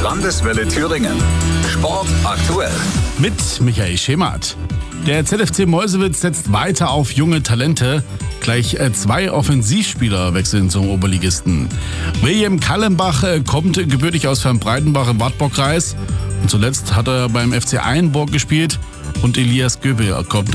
Landeswelle Thüringen. Sport aktuell. Mit Michael Schemath. Der ZFC Meuselwitz setzt weiter auf junge Talente. Gleich 2 Offensivspieler wechseln zum Oberligisten. William Kallenbach kommt gebürtig aus Fernbreitenbach im Wartburgkreis. Und zuletzt hat er beim FC Eilenburg gespielt. Und Elias Göbel kommt